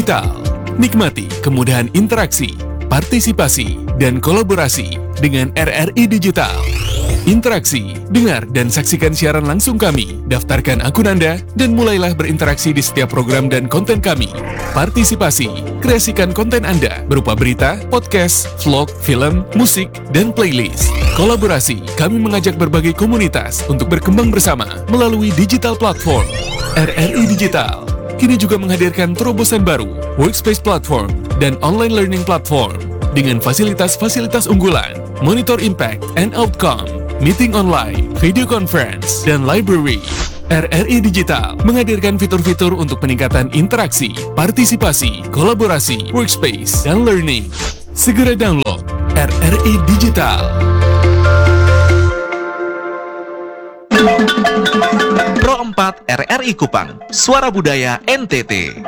Digital. Nikmati kemudahan interaksi, partisipasi, dan kolaborasi dengan RRI Digital. Interaksi, dengar dan saksikan siaran langsung kami, daftarkan akun Anda, dan mulailah berinteraksi di setiap program dan konten kami. Partisipasi, kreasikan konten Anda berupa berita, podcast, vlog, film, musik, dan playlist. Kolaborasi, kami mengajak berbagai komunitas untuk berkembang bersama melalui digital platform. RRI Digital kini juga menghadirkan terobosan baru, workspace platform, dan online learning platform dengan fasilitas-fasilitas unggulan, monitor impact and outcome, meeting online, video conference, dan library. RRI Digital menghadirkan fitur-fitur untuk peningkatan interaksi, partisipasi, kolaborasi, workspace, dan learning. Segera download RRI Digital. Pro 4 RRI Kupang, Suara Budaya NTT.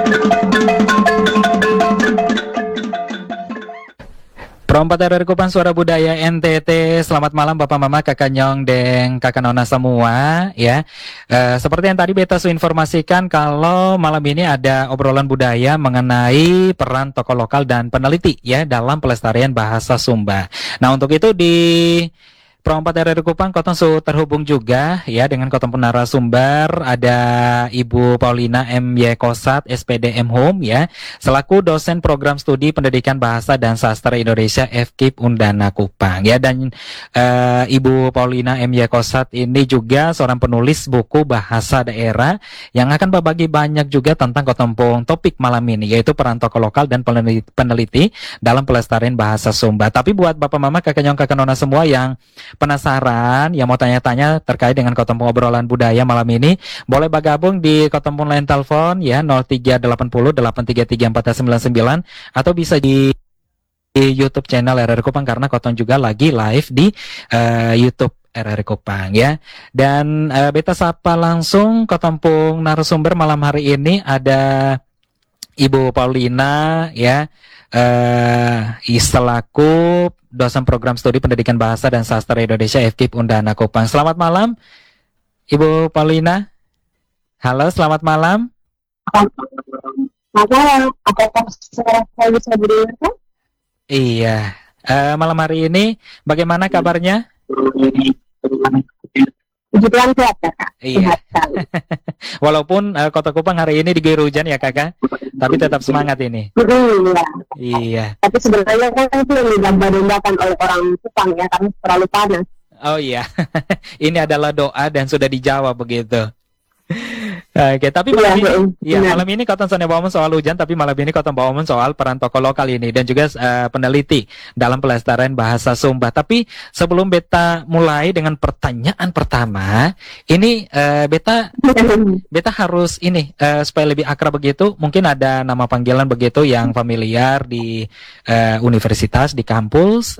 Pro 4 RRI Kupang, Suara Budaya NTT. Selamat malam Bapak Mama, Kakak Nyong, dan Kakak Nona semua ya. Seperti yang tadi Beta informasikan, kalau malam ini ada obrolan budaya mengenai peran tokoh lokal dan peneliti ya dalam pelestarian bahasa Sumba. Nah, untuk itu di Pro 4 RRI Kupang, Kotong terhubung juga ya dengan Kotong narasumber, ada Ibu Paulina M. Y. Kosat, SPD M. Home ya, selaku dosen program studi pendidikan bahasa dan sastra Indonesia FKIP Undana Kupang ya, dan Ibu Paulina M. Y. Kosat ini juga seorang penulis buku bahasa daerah yang akan berbagi banyak juga tentang Kotompong topik malam ini, yaitu peran tokoh lokal dan peneliti dalam pelestarian bahasa Sumba. Tapi buat Bapak Mama, Kakak Nyong, Kakak Nona semua yang penasaran, yang mau tanya-tanya terkait dengan Kotompong obrolan budaya malam ini, boleh bergabung di Kotompong line telepon ya 0380 833 499 atau bisa di YouTube channel RRI Kupang, karena Kotong juga lagi live di YouTube RRI Kupang ya. Dan Beta sapa langsung Kotompong narasumber malam hari ini, ada Ibu Paulina ya, selaku dosen program studi pendidikan bahasa dan sastra Indonesia FKIP Undana Kupang. Selamat malam Ibu Paulina. Halo, selamat malam. Selamat malam. Apakah saya bisa mendengarkan? Iya. Malam hari ini bagaimana kabarnya? Puji Tuhan sehat, Kakak. Iya. Walaupun Kota Kupang hari ini diguyur hujan ya Kakak, tapi tetap semangat ini. Iya. Iya. Tapi sebenarnya kan itu yang digambar-gambarkan oleh orang Kupang ya, karena terlalu panas. Oh iya. Ini adalah doa dan sudah dijawab begitu. Oke, tapi malam ini, malam ini Kotong bawa soal hujan, tapi malam ini Kotong bawa soal peran tokoh lokal ini dan juga peneliti dalam pelestarian bahasa Sumba. Tapi sebelum Beta mulai dengan pertanyaan pertama, ini Beta harus ini supaya lebih akrab begitu, mungkin ada nama panggilan begitu yang familiar di universitas, di kampus.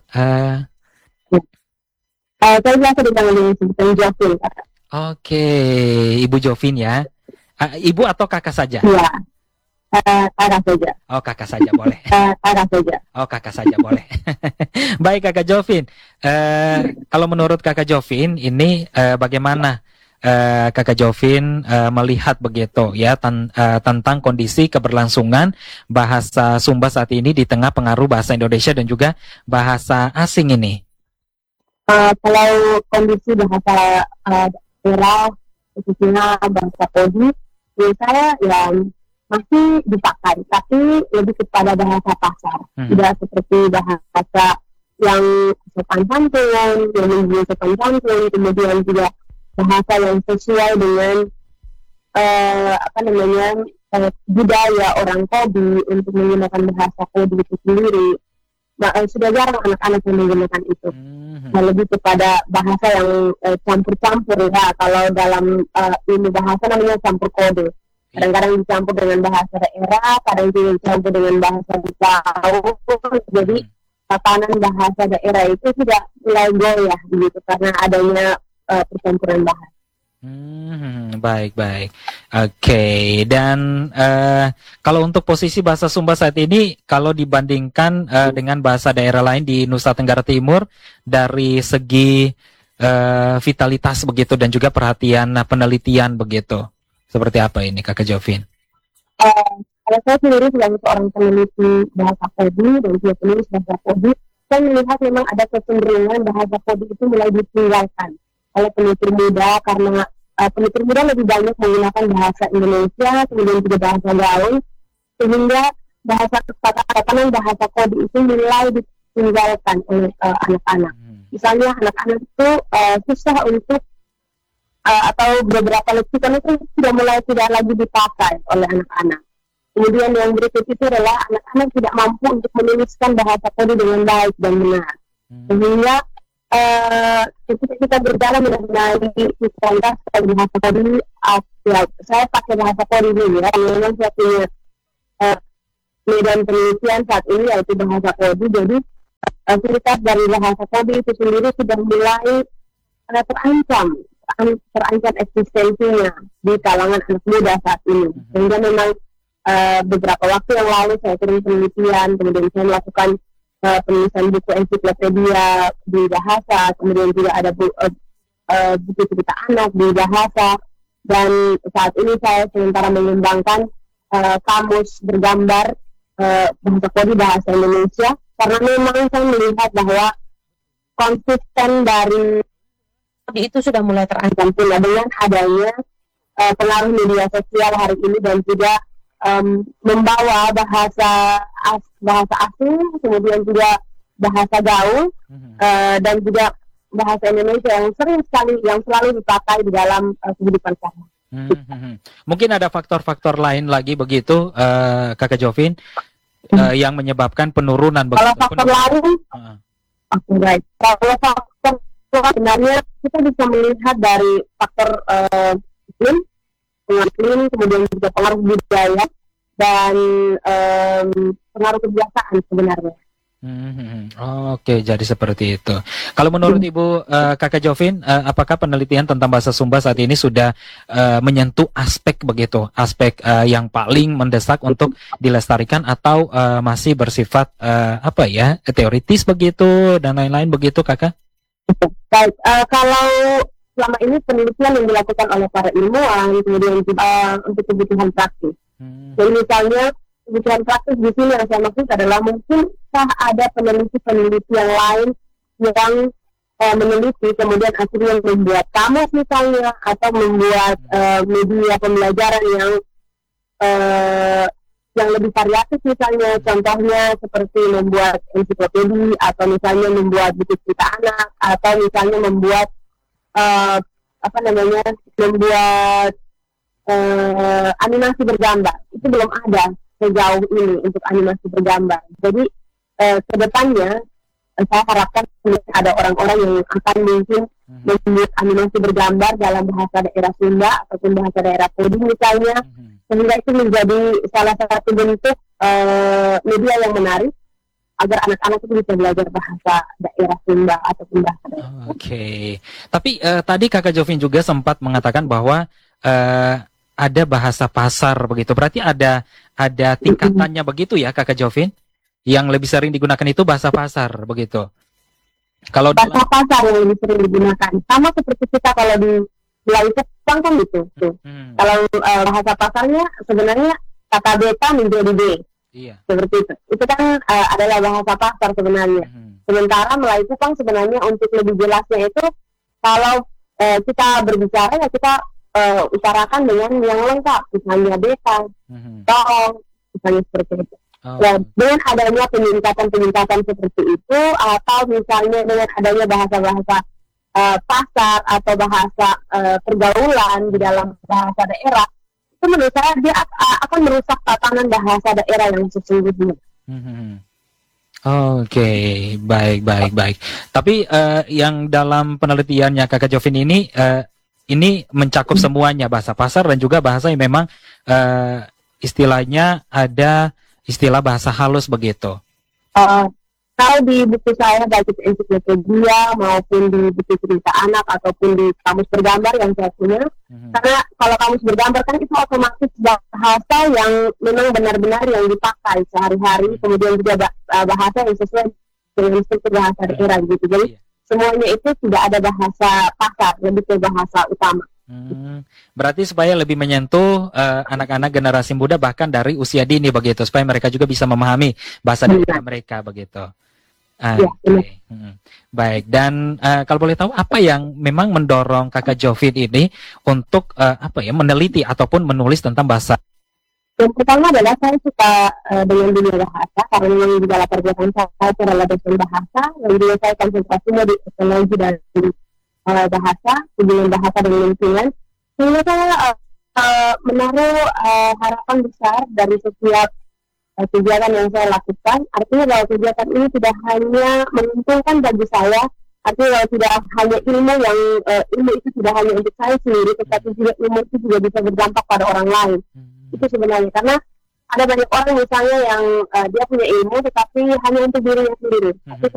Saya biasa dipanggil Jovin, Kakak. Oke, Ibu Jovin ya. Ibu atau kakak saja? Iya, kakak saja. Oh, kakak saja boleh. Kakak saja. Oh, kakak saja boleh. Baik, Kakak Jovin. Kalau menurut Kakak Jovin, ini bagaimana Kakak Jovin melihat begitu ya tentang kondisi keberlangsungan bahasa Sumba saat ini di tengah pengaruh bahasa Indonesia dan juga bahasa asing ini? Kalau kondisi bahasa daerah, khususnya bahasa Kodi, saya yang masih dipakai, tapi lebih kepada bahasa pasar, tidak seperti bahasa yang sopan santun, yang sopan santun, kemudian juga bahasa yang sesuai dengan budaya orang Kodi untuk menggunakan bahasa Kodi itu sendiri. Nah, sudah jarang anak-anak yang menggunakan itu. Nah, lebih kepada bahasa yang campur-campur ya. Kalau dalam ini bahasa namanya campur kode. Kadang-kadang dicampur dengan bahasa daerah, kadang dicampur dengan bahasa Betawi. Jadi tatanan bahasa daerah itu tidak mulai goyah begitu karena adanya percampuran bahasa. Baik. Oke, dan kalau untuk posisi bahasa Sumba saat ini, kalau dibandingkan dengan bahasa daerah lain di Nusa Tenggara Timur, dari segi vitalitas begitu dan juga perhatian penelitian begitu, seperti apa ini Kakak Jovin? Kalau saya sendiri sebagai seorang peneliti bahasa kodi dan juga penulis bahasa kodi, saya melihat memang ada kecenderungan bahasa kodi itu mulai ditinggalkan oleh peneliti muda, karena peneliti muda lebih banyak menggunakan bahasa Indonesia, kemudian juga bahasa gaul, sehingga bahasa kesepakatan bahasa kodi itu mulai ditinggalkan oleh anak-anak. Misalnya anak-anak itu susah untuk atau beberapa leksikon itu sudah mulai tidak lagi dipakai oleh anak-anak. Kemudian yang berikut itu adalah anak-anak tidak mampu untuk menuliskan bahasa kodi dengan baik dan benar. Sehingga ketika kita berjalan mengenai kualitas bahasa kodi, saya pakai bahasa kodi dulu ya. Memang saya punya medan penelitian saat ini yaitu bahasa kodi. Jadi kualitas dari bahasa kodi itu sendiri sudah mulai terancam eksistensinya di kalangan anak muda saat ini. Sehingga memang beberapa waktu yang lalu saya kirim penelitian, kemudian saya melakukan penulisan buku ensiklopedia di bahasa, kemudian juga ada buku cerita anak di bahasa, dan saat ini saya sementara mengembangkan kamus bergambar bahasa kodi bahasa Indonesia, karena memang saya melihat bahwa konsisten dari itu sudah mulai terancam pula dengan adanya pengaruh media sosial hari ini, dan juga membawa bahasa asing, kemudian juga bahasa gaul, dan juga bahasa Indonesia yang selalu dipakai di dalam kehidupan kita. Mungkin ada faktor-faktor lain lagi begitu, Kakak Jovin, yang menyebabkan penurunan. Kalau faktor lain, kalau faktor sebenarnya kita bisa melihat dari faktor iklim, kemudian juga pengaruh budaya dan pengaruh kebiasaan sebenarnya. Oke, jadi seperti itu. Kalau menurut Ibu Kakak Jovin, apakah penelitian tentang bahasa Sumba saat ini sudah menyentuh aspek begitu, aspek yang paling mendesak untuk dilestarikan, atau masih bersifat teoritis begitu dan lain-lain begitu, Kakak? Baik, kalau selama ini penelitian yang dilakukan oleh para ilmuwan, kemudian untuk kebutuhan praktis. Jadi misalnya kebutuhan praktis di sini yang saya maksud adalah mungkinkah ada peneliti yang lain yang meneliti kemudian akhirnya membuat kamus misalnya, atau membuat media pembelajaran yang lebih variatif misalnya, contohnya seperti membuat ensiklopedia, atau misalnya membuat buku cerita anak, atau misalnya membuat membuat animasi bergambar. Itu belum ada sejauh ini untuk animasi bergambar. Jadi kedepannya saya harapkan ada orang-orang yang akan mungkin membuat animasi bergambar dalam bahasa daerah Sunda ataupun bahasa daerah kodi misalnya, sehingga itu menjadi salah satu bentuk media yang menarik agar anak-anak itu bisa belajar bahasa daerah Sunda ataupun bahasa daerah. Oke. Tapi tadi Kakak Jovin juga sempat mengatakan bahwa ada bahasa pasar begitu. Berarti ada tingkatannya begitu ya, Kakak Jovin? Yang lebih sering digunakan itu bahasa pasar begitu. Kalau bahasa pasar yang lebih sering digunakan, sama seperti kita kalau di wilayah Jepang kan gitu. Kalau bahasa pasarnya sebenarnya kata beta menjadi B. Iya. Seperti itu. Itu kan adalah bahasa pasar sebenarnya. Sementara Melayu Kupang sebenarnya untuk lebih jelasnya itu, kalau kita berbicara ya kita utarakan dengan yang lengkap, misalnya beta, tong, misalnya seperti itu. Ya, dengan adanya peningkatan seperti itu, atau misalnya dengan adanya bahasa-bahasa pasar atau bahasa pergaulan di dalam bahasa daerah, itu menurut saya dia akan merusak tatanan bahasa daerah yang sesungguhnya. Oke, baik. Tapi yang dalam penelitiannya Kakak Jovin ini mencakup semuanya, bahasa pasar dan juga bahasa yang memang istilahnya ada istilah bahasa halus begitu. Kalau di buku saya, baik itu ensiklopedia maupun di buku cerita anak ataupun di kamus bergambar yang saya punya, karena kalau kamus bergambar kan itu otomatis bahasa yang memang benar-benar yang dipakai sehari-hari, kemudian juga bahasa yang sesuai dengan struktur bahasa daerah gitu. Jadi semuanya itu tidak ada bahasa pasar, lebih ke bahasa utama. Berarti supaya lebih menyentuh anak-anak generasi muda bahkan dari usia dini begitu, supaya mereka juga bisa memahami bahasa daerah mereka begitu. Oke. Baik, dan kalau boleh tahu apa yang memang mendorong Kakak Jovin ini untuk meneliti ataupun menulis tentang bahasa? Yang pertama adalah saya suka dengan dunia bahasa, karena memang juga latar belakang saya adalah dosen bahasa, yang juga saya konsentrasinya di teknologi dan bahasa, hubungan bahasa dengan lingkungan. Sehingga saya menaruh harapan besar dari setiap kegiatan yang saya lakukan. Artinya bahwa kegiatan ini tidak hanya menguntungkan bagi saya, artinya bahwa tidak hanya ilmu itu tidak hanya untuk saya sendiri, tetapi juga ilmu itu juga bisa berdampak pada orang lain. Itu sebenarnya, karena ada banyak orang misalnya yang dia punya ilmu tetapi hanya untuk dirinya sendiri. Tapi